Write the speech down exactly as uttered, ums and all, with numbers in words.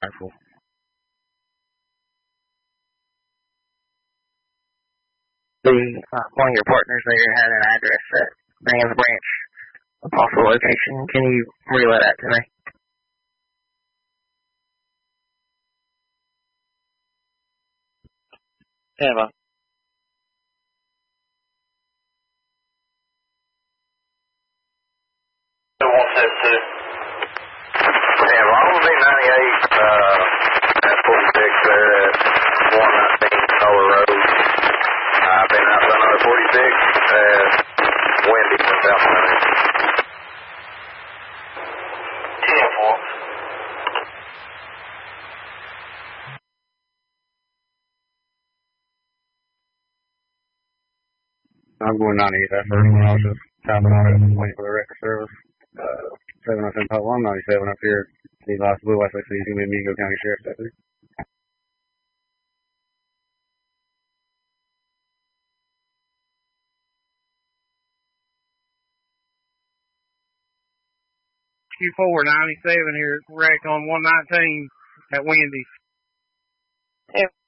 rifle. The, uh, one of your partners there had an address at Man's Branch, a possible location. Can you relay that to me? Stand by. one seven two. Yeah, well, I'm going to be ninety-eight, uh, at forty-six there at one nineteen Toller Road. I've been out to another forty-six at Wendy's in South Miami. ten four. I'm going ninety-eight. That's first one. I was just tapping on it and waiting for the record service. Uh, seven oh seven Pop one ninety-seven up here. He lost Blue West. He's going to be Mingo County Sheriff's Deputy. Q four ninety-seven here, wrecked on one nineteen at Wendy's. Yeah.